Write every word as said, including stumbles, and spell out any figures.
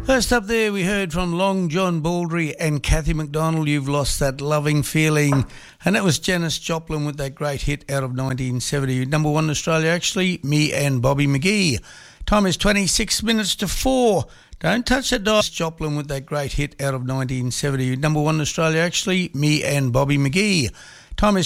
First up there, we heard from Long John Baldry and Kathy McDonald, You've Lost That Loving Feeling. And that was Janis Joplin with that great hit out of nineteen seventy. Number one in Australia, actually, Me and Bobby McGee. Time is twenty-six minutes to four. Don't touch that dial. Joplin with that great hit out of nineteen seventy. Number one in Australia, actually, Me and Bobby McGee. Time is